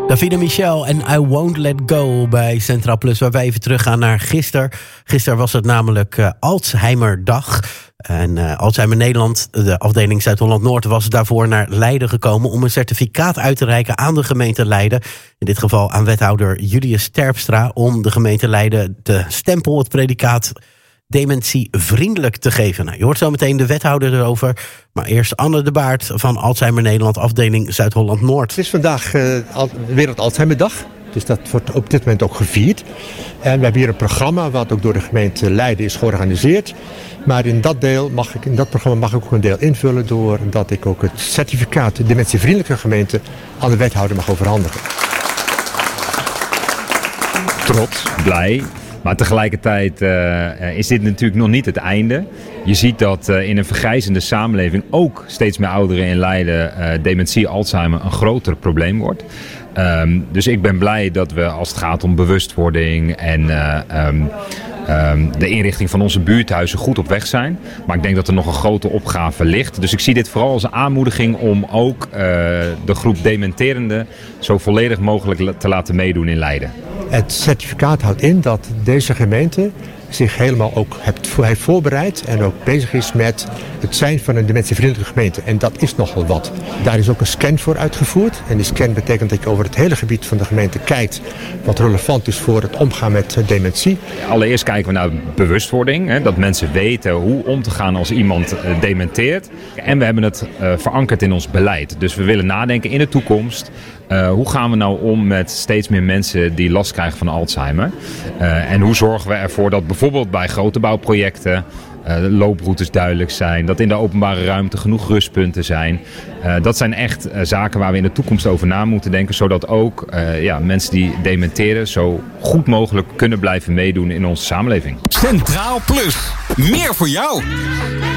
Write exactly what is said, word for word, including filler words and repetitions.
Davina Michel en I Won't Let Go bij Centraal Plus, waar wij even teruggaan naar gisteren. Gisteren was het namelijk uh, Alzheimerdag. En uh, Alzheimer Nederland, de afdeling Zuid-Holland-Noord, was daarvoor naar Leiden gekomen om een certificaat uit te reiken aan de gemeente Leiden. In dit geval aan wethouder Julius Terpstra, om de gemeente Leiden de stempel, het predicaat dementievriendelijk te geven. Nou, je hoort zo meteen de wethouder erover. Maar eerst Anne de Baart van Alzheimer Nederland, afdeling Zuid-Holland-Noord. Het is vandaag uh, Wereld Alzheimerdag. Dus dat wordt op dit moment ook gevierd. En we hebben hier een programma wat ook door de gemeente Leiden is georganiseerd. Maar in dat, deel mag ik, in dat programma mag ik ook een deel invullen doordat ik ook het certificaat de dementievriendelijke gemeente aan de wethouder mag overhandigen. Trots, blij. Maar tegelijkertijd uh, is dit natuurlijk nog niet het einde. Je ziet dat uh, in een vergrijzende samenleving ook steeds meer ouderen in Leiden uh, dementie, Alzheimer een groter probleem wordt. Um, dus ik ben blij dat we als het gaat om bewustwording en uh, um, um, de inrichting van onze buurthuizen goed op weg zijn. Maar ik denk dat er nog een grote opgave ligt. Dus ik zie dit vooral als een aanmoediging om ook uh, de groep dementerenden zo volledig mogelijk te laten meedoen in Leiden. Het certificaat houdt in dat deze gemeente zich helemaal ook heeft voorbereid en ook bezig is met het zijn van een dementievriendelijke gemeente. En dat is nogal wat. Daar is ook een scan voor uitgevoerd. En die scan betekent dat je over het hele gebied van de gemeente kijkt wat relevant is voor het omgaan met dementie. Allereerst kijken we naar bewustwording. Hè, dat mensen weten hoe om te gaan als iemand uh, dementeert. En we hebben het uh, verankerd in ons beleid. Dus we willen nadenken in de toekomst. Uh, hoe gaan we nou om met steeds meer mensen die last krijgen van Alzheimer? Uh, en hoe zorgen we ervoor dat bijvoorbeeld bij grote bouwprojecten uh, de looproutes duidelijk zijn, dat in de openbare ruimte genoeg rustpunten zijn. Uh, dat zijn echt uh, zaken waar we in de toekomst over na moeten denken, zodat ook uh, ja, mensen die dementeren zo goed mogelijk kunnen blijven meedoen in onze samenleving. Centraal Plus, meer voor jou.